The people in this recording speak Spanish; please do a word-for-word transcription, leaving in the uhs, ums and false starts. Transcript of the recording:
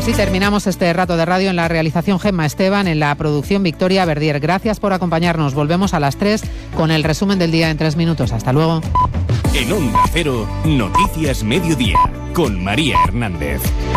Así terminamos este rato de radio. En la realización Gemma Esteban, en la producción Victoria Verdier. Gracias por acompañarnos. Volvemos a las tres con el resumen del día en tres minutos. Hasta luego. En Onda Cero, Noticias Mediodía, con María Hernández.